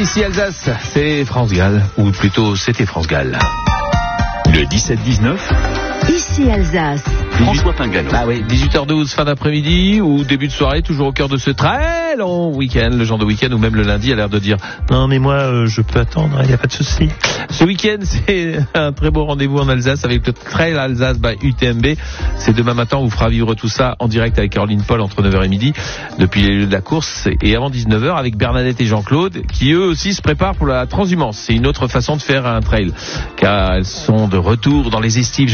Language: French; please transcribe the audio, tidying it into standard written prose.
Ici Alsace, c'est France Gall, ou plutôt c'était France Gall. Le 17-19. Ici Alsace. François Pingano. Ah oui, 18h12, fin d'après-midi ou début de soirée, toujours au cœur de ce très long week-end, le genre de week-end où même le lundi a l'air de dire non mais moi je peux attendre, il n'y a pas de souci. Ce week-end c'est un très beau rendez-vous en Alsace avec le Trail Alsace by UTMB. C'est demain matin, on vous fera vivre tout ça en direct avec Caroline Paul entre 9h et midi depuis les lieux de la course et avant 19h avec Bernadette et Jean-Claude qui eux aussi se préparent pour la transhumance. C'est une autre façon de faire un trail car elles sont de retour dans les estives.